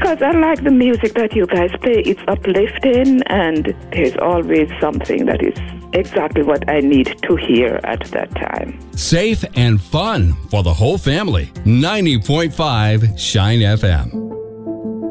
Because I like the music that you guys play. It's uplifting, and there's always something that is exactly what I need to hear at that time. Safe and fun for the whole family. 90.5 Shine FM.